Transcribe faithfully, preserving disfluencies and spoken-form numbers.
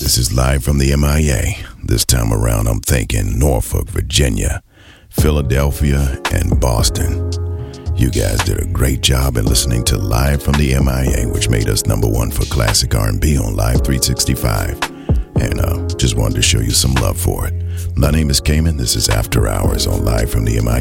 This is live from the M I A. This time around, I'm thinking Norfolk, Virginia, Philadelphia, and Boston. You guys did a great job in listening to Live from the M I A, which made us number one for classic R and B on Live three sixty-five. And uh, just wanted to show you some love for it. My name is Cayman. This is After Hours on Live from the M I